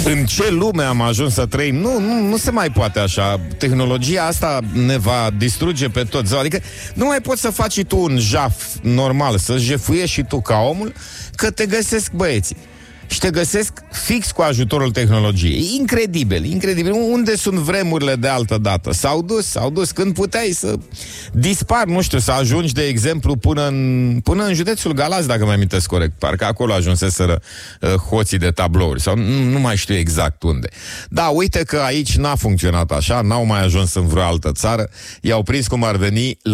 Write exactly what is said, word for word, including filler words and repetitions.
În ce lume am ajuns să trăim? Nu, nu, nu se mai poate așa. Tehnologia asta ne va distruge pe toți. Adică nu mai poți să faci și tu un jaf normal, să jefuiești și tu ca omul, că te găsesc băieții. Și te găsesc fix cu ajutorul tehnologiei. Incredibil, incredibil. Unde sunt vremurile de altă dată? S-au dus, s-au dus. Când puteai să dispari, nu știu, să ajungi, de exemplu, până în, până în județul Galați, dacă mi amintesc corect. Parcă acolo ajunseseră uh, hoții de tablouri. Sau nu, nu mai știu exact unde. Da, uite că aici n-a funcționat așa, n-au mai ajuns în vreo altă țară. I-au prins cum ar veni